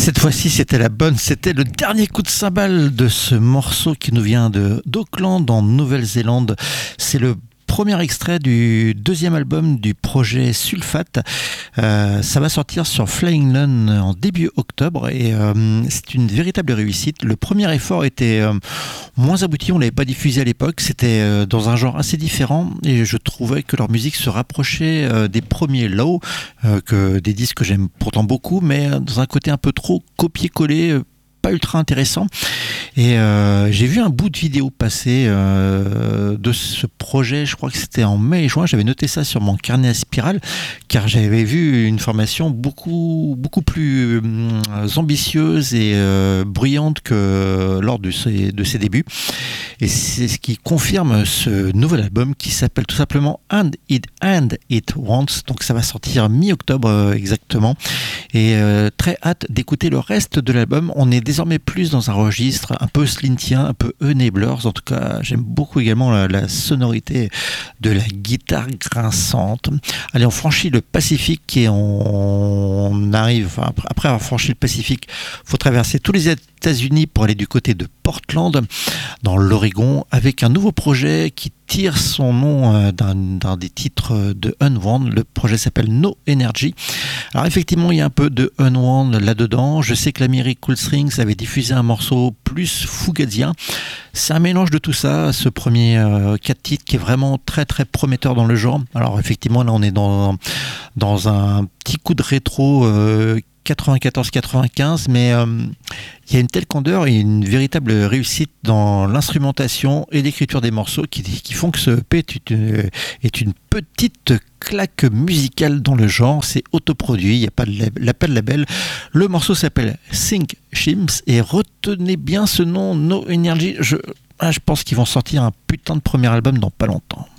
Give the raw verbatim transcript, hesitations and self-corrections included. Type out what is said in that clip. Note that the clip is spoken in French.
Cette fois-ci, c'était la bonne. C'était le dernier coup de cymbale de ce morceau qui nous vient de d'Auckland, en Nouvelle-Zélande. C'est le premier extrait du deuxième album du projet Sulfate. Euh, ça va sortir sur Flying Nun en début octobre et euh, c'est une véritable réussite. Le premier effort était euh, moins abouti, on l'avait pas diffusé à l'époque, c'était euh, dans un genre assez différent et je trouvais que leur musique se rapprochait euh, des premiers Low, euh, que des disques que j'aime pourtant beaucoup, mais dans un côté un peu trop copier-coller, euh, pas ultra intéressant. Et euh, j'ai vu un bout de vidéo passer euh, de ce projet, je crois que c'était en mai et juin, j'avais noté ça sur mon carnet à spirale, car j'avais vu une formation beaucoup, beaucoup plus euh, ambitieuse et euh, bruyante que lors de ses, de ses débuts. Et c'est ce qui confirme ce nouvel album qui s'appelle tout simplement And It, And It Wants. Donc ça va sortir mi-octobre euh, exactement. Et euh, très hâte d'écouter le reste de l'album. On est désormais plus dans un registre un peu slintien, un peu Enablers. En tout cas, j'aime beaucoup également la, la sonorité de la guitare grinçante. Allez, on franchit le Pacifique et on, on arrive, enfin, après avoir franchi le Pacifique, il faut traverser tous les États-Unis pour aller du côté de Portland, dans l'Oregon, avec un nouveau projet qui tire son nom d'un, d'un des titres de Unwound. Le projet s'appelle No Energy. Alors effectivement, il y a un peu de Unwound là-dedans. Je sais que l'Amérique Cool Strings avait diffusé un morceau plus fugazien. C'est un mélange de tout ça, ce premier euh, quatre titres qui est vraiment très très prometteur dans le genre. Alors effectivement, là on est dans, dans un petit coup de rétro euh, quatre-vingt-quatorze quatre-vingt-quinze, mais euh, il y a une telle candeur et une véritable réussite dans l'instrumentation et l'écriture des morceaux qui, qui font que ce E P est une, est une petite claque musicale dans le genre. C'est autoproduit, il n'y a pas de label, pas de label. Le morceau s'appelle Think Shims et retenez bien ce nom, No Energy. Je, ah, je pense qu'ils vont sortir un putain de premier album dans pas longtemps.